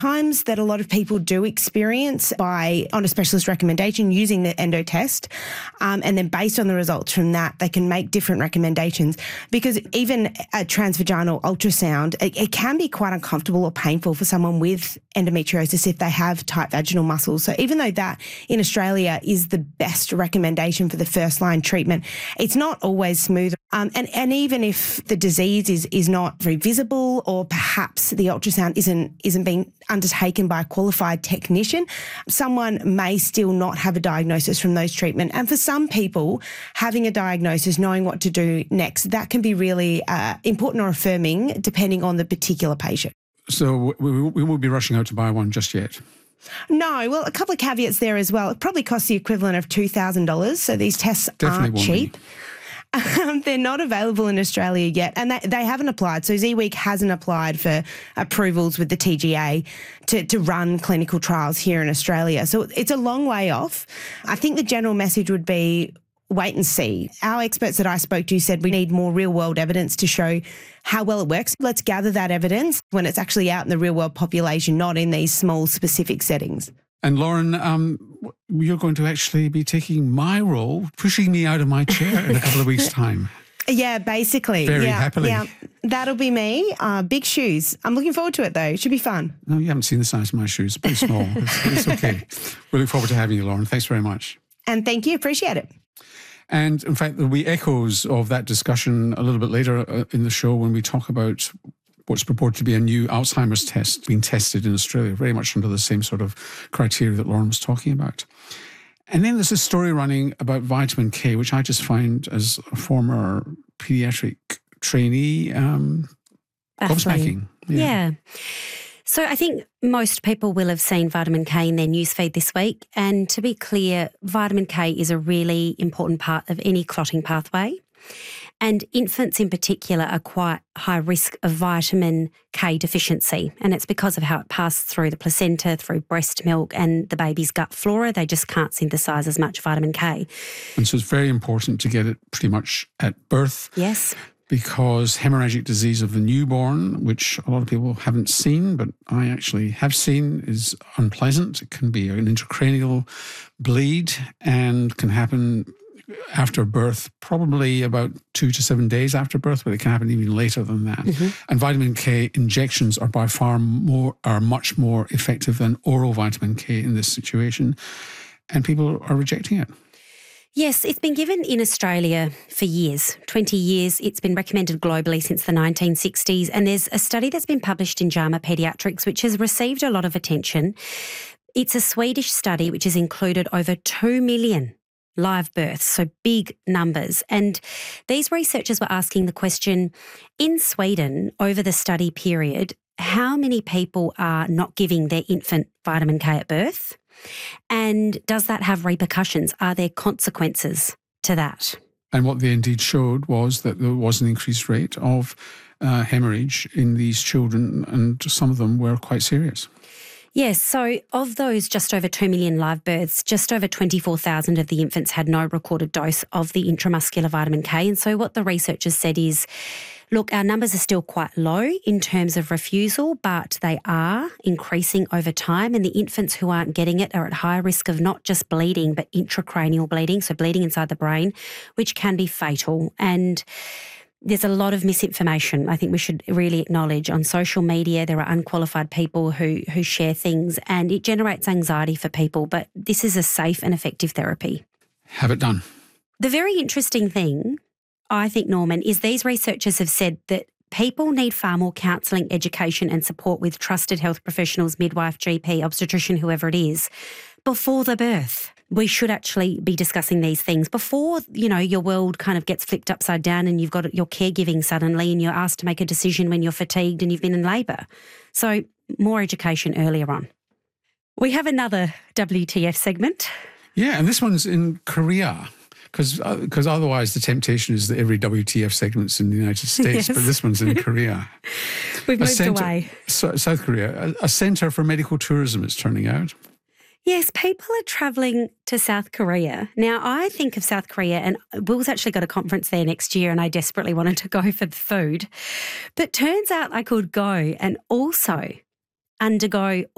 times that a lot of people do experience on a specialist recommendation using the endo test, and then based on the results from that, they can make different recommendations, because even a transvaginal ultrasound, it can be quite uncomfortable or painful for someone with endometriosis if they have tight vaginal muscles. So even though that in Australia is the best recommendation for the first line treatment, it's not always smooth. And even if the disease is not very visible, or perhaps the ultrasound isn't being undertaken by a qualified technician, someone may still not have a diagnosis from those treatment. And for some people, having a diagnosis, knowing what to do next, that can be really important or affirming depending on the particular patient. So we won't be rushing out to buy one just yet? No. Well, a couple of caveats there as well. It probably costs the equivalent of $2,000, so these tests aren't cheap. They're not available in Australia yet, and they haven't applied. So ZWeek hasn't applied for approvals with the TGA to run clinical trials here in Australia. So it's a long way off. I think the general message would be wait and see. Our experts that I spoke to said we need more real-world evidence to show how well it works. Let's gather that evidence when it's actually out in the real-world population, not in these small specific settings. And Lauren, you're going to actually be taking my role, pushing me out of my chair in a couple of weeks' time. Yeah, basically. Very happily. Yeah, that'll be me. Big shoes. I'm looking forward to it, though. It should be fun. No, you haven't seen the size of my shoes. Pretty small. It's okay. We look forward to having you, Lauren. Thanks very much. And thank you. Appreciate it. And in fact, there'll be echoes of that discussion a little bit later in the show when we talk about what's purported to be a new Alzheimer's test being tested in Australia, very much under the same sort of criteria that Lauren was talking about. And then there's a story running about vitamin K, which I just find, as a former paediatric trainee, gobsmacking. Yeah. So I think most people will have seen vitamin K in their newsfeed this week. And to be clear, vitamin K is a really important part of any clotting pathway. And infants in particular are quite high risk of vitamin K deficiency. And it's because of how it passes through the placenta, through breast milk and the baby's gut flora. They just can't synthesise as much vitamin K. And so it's very important to get it pretty much at birth. Yes. Because hemorrhagic disease of the newborn, which a lot of people haven't seen, but I actually have seen, is unpleasant. It can be an intracranial bleed and can happen after birth, probably about 2 to 7 days after birth, but it can happen even later than that. Mm-hmm. And vitamin K injections are much more effective than oral vitamin K in this situation. And people are rejecting it. Yes, it's been given in Australia for years, 20 years. It's been recommended globally since the 1960s. And there's a study that's been published in JAMA Pediatrics, which has received a lot of attention. It's a Swedish study which has included over 2 million live births, so big numbers. And these researchers were asking the question, in Sweden, over the study period, how many people are not giving their infant vitamin K at birth? And does that have repercussions? Are there consequences to that? And what they indeed showed was that there was an increased rate of hemorrhage in these children, and some of them were quite serious. Yes, so of those just over 2 million live births, just over 24,000 of the infants had no recorded dose of the intramuscular vitamin K. And so what the researchers said is, look, our numbers are still quite low in terms of refusal, but they are increasing over time. And the infants who aren't getting it are at high risk of not just bleeding, but intracranial bleeding, so bleeding inside the brain, which can be fatal. And there's a lot of misinformation. I think we should really acknowledge on social media there are unqualified people who share things, and it generates anxiety for people. But this is a safe and effective therapy. Have it done. The very interesting thing, I think, Norman, is these researchers have said that people need far more counselling, education and support with trusted health professionals, midwife, GP, obstetrician, whoever it is, before the birth. We should actually be discussing these things before, your world kind of gets flipped upside down and you've got your caregiving suddenly and you're asked to make a decision when you're fatigued and you've been in labour. So more education earlier on. We have another WTF segment. Yeah, and this one's in Korea. Because otherwise the temptation is that every WTF segment's in the United States, yes. But this one's in Korea. We've moved away. South Korea, a centre for medical tourism, it's turning out. Yes, people are travelling to South Korea. Now, I think of South Korea, and Will's actually got a conference there next year, and I desperately wanted to go for the food. But turns out I could go and also undergo